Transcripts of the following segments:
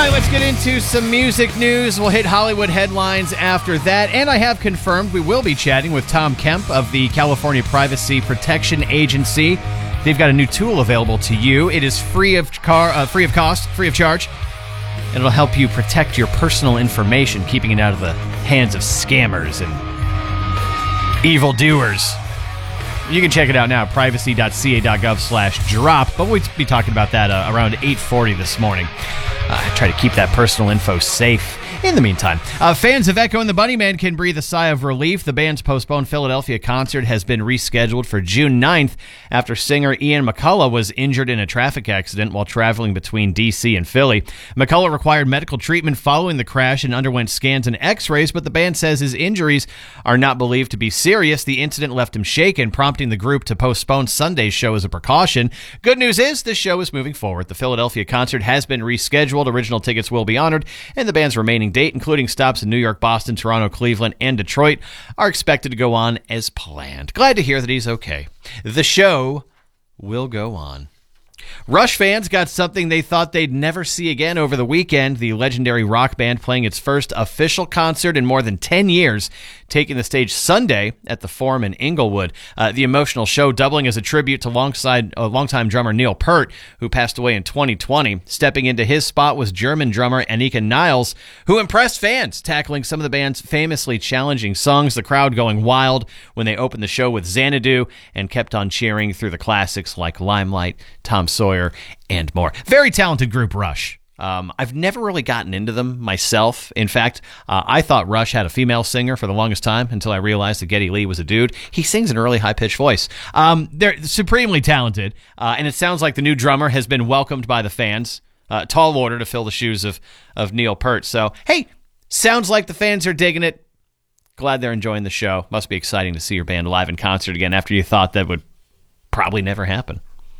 right, let's get into some music news. We'll hit Hollywood headlines after that. And I have confirmed we will be chatting with Tom Kemp of the California Privacy Protection Agency. They've got a new tool available to you. It is free of cost, free of charge. And it'll help you protect your personal information, keeping it out of the hands of scammers and evildoers. You can check it out now, privacy.ca.gov/drop. But we'll be talking about that around 8:40 this morning. Try to keep that personal info safe. In the meantime, fans of Echo and the Bunnymen can breathe a sigh of relief. The band's postponed Philadelphia concert has been rescheduled for June 9th after singer Ian McCullough was injured in a traffic accident while traveling between D.C. and Philly. McCullough required medical treatment following the crash and underwent scans and x-rays, but the band says his injuries are not believed to be serious. The incident left him shaken, prompting the group to postpone Sunday's show as a precaution. Good news is this show is moving forward. The Philadelphia concert has been rescheduled. Original tickets will be honored, and the band's remaining date, including stops in New York, Boston, Toronto, Cleveland, and Detroit, are expected to go on as planned. Glad to hear that he's okay. The show will go on. Rush fans got something they thought they'd never see again over the weekend. The legendary rock band playing its first official concert in more than 10 years, taking the stage Sunday at the Forum in Inglewood. The emotional show doubling as a tribute to longtime drummer Neil Peart, who passed away in 2020. Stepping into his spot was German drummer Annika Niles, who impressed fans, tackling some of the band's famously challenging songs, the crowd going wild when they opened the show with Xanadu and kept on cheering through the classics like Limelight, Tom Sawyer, and more. Very talented group, Rush. I've never really gotten into them myself. In fact, I thought Rush had a female singer for the longest time until I realized that Geddy Lee was a dude. He sings in a really high-pitched voice. They're supremely talented, and it sounds like the new drummer has been welcomed by the fans. Tall order to fill the shoes of Neil Peart. So, hey, sounds like the fans are digging it. Glad they're enjoying the show. Must be exciting to see your band live in concert again after you thought that would probably never happen.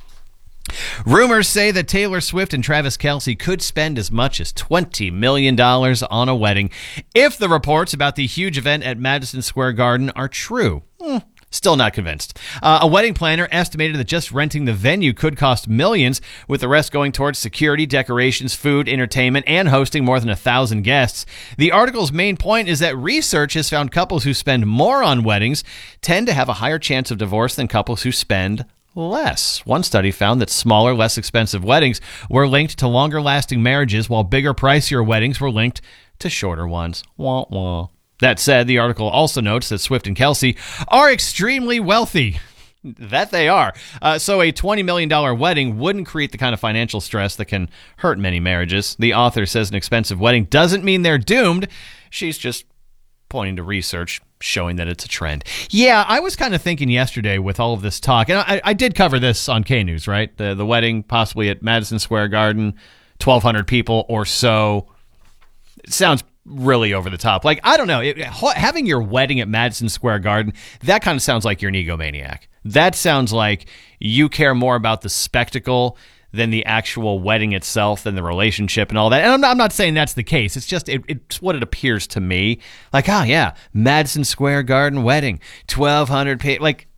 Rumors say that Taylor Swift and Travis Kelce could spend as much as $20 million on a wedding if the reports about the huge event at Madison Square Garden are true. Still not convinced. A wedding planner estimated that just renting the venue could cost millions, with the rest going towards security, decorations, food, entertainment, and hosting more than 1,000 guests. The article's main point is that research has found couples who spend more on weddings tend to have a higher chance of divorce than couples who spend less. One study found that smaller, less expensive weddings were linked to longer-lasting marriages, while bigger, pricier weddings were linked to shorter ones. Wah, wah. That said, the article also notes that Swift and Kelce are extremely wealthy. That they are. So a $20 million wedding wouldn't create the kind of financial stress that can hurt many marriages. The author says an expensive wedding doesn't mean they're doomed. She's just pointing to research showing that it's a trend. Yeah, I was kind of thinking yesterday with all of this talk, and I did cover this on K-News, right? The wedding possibly at Madison Square Garden, 1,200 people or so. It sounds really over the top. Like, I don't know, having your wedding at Madison Square Garden, that kind of sounds like you're an egomaniac. That sounds like you care more about the spectacle than the actual wedding itself, than the relationship and all that. And I'm not saying that's the case. It's just, it's what it appears to me. Like, oh yeah, Madison Square Garden wedding, 1,200 people. Like,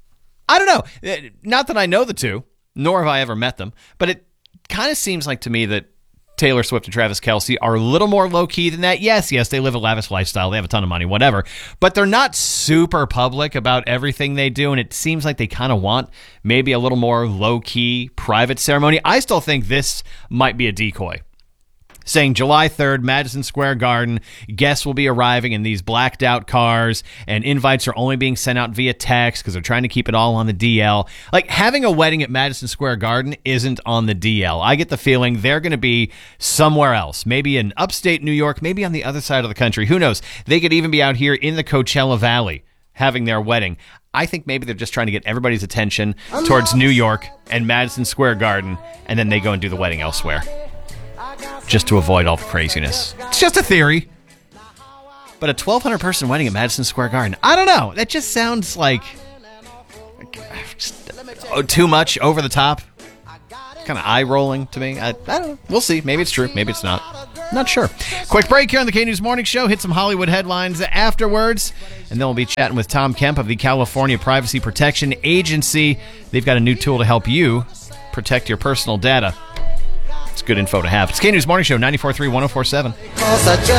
I don't know. Not that I know the two, nor have I ever met them, but it kind of seems like to me that Taylor Swift and Travis Kelce are a little more low-key than that. Yes, they live a lavish lifestyle. They have a ton of money, whatever. But they're not super public about everything they do, and it seems like they kind of want maybe a little more low-key private ceremony. I still think this might be a decoy. Saying July 3rd, Madison Square Garden, guests will be arriving in these blacked out cars, and invites are only being sent out via text because they're trying to keep it all on the DL. Like, having a wedding at Madison Square Garden isn't on the DL. I get the feeling they're going to be somewhere else, maybe in upstate New York, maybe on the other side of the country. Who knows? They could even be out here in the Coachella Valley having their wedding. I think maybe they're just trying to get everybody's attention towards New York and Madison Square Garden, and then they go and do the wedding elsewhere, just to avoid all the craziness. It's just a theory. But a 1,200-person wedding at Madison Square Garden, I don't know. That just sounds like too much, over the top. Kind of eye-rolling to me. I don't know. We'll see. Maybe it's true. Maybe it's not. Not sure. Quick break here on the K-News Morning Show. Hit some Hollywood headlines afterwards. And then we'll be chatting with Tom Kemp of the California Privacy Protection Agency. They've got a new tool to help you protect your personal data. It's good info to have. It's K News Morning Show, 94.3, 104.7.